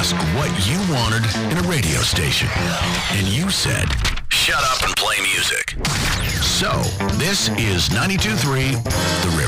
asked what you wanted in a radio station. And you said, shut up and play music. So, this is 92.3 The River.